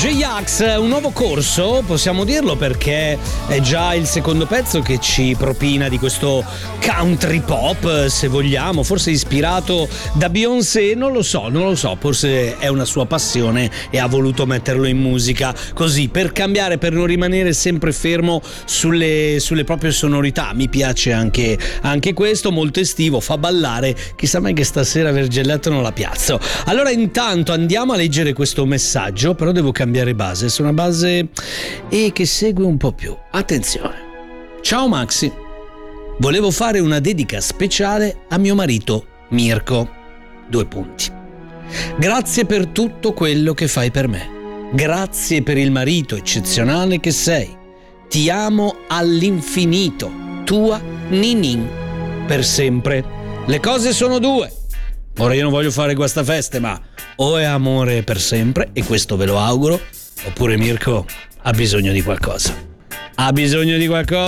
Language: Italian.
J-Ax, un nuovo corso, possiamo dirlo, perché è già il secondo pezzo che ci propina di questo country pop, se vogliamo, forse ispirato da Beyoncé, non lo so, forse è una sua passione e ha voluto metterlo in musica così, per cambiare, per non rimanere sempre fermo sulle proprie sonorità. Mi piace anche questo, molto estivo, fa ballare, chissà mai che stasera Vergelletto non la piazzo. Allora intanto andiamo a leggere questo messaggio, però devo cambiare base, su una base che segue un po' più. Attenzione. Ciao Maxi, volevo fare una dedica speciale a mio marito Mirko. 2 punti. Grazie per tutto quello che fai per me. Grazie per il marito eccezionale che sei. Ti amo all'infinito. Tua Ninin. Per sempre. Le cose sono 2. Ora io non voglio fare guastafeste, ma o è amore per sempre, e questo ve lo auguro, oppure Mirko ha bisogno di qualcosa. Ha bisogno di qualcosa.